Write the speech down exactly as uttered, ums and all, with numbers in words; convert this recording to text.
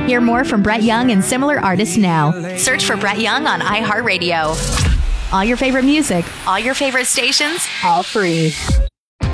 Hear more from Brett Young and similar artists now. Search for Brett Young on iHeartRadio. All your favorite music, all your favorite stations, all free.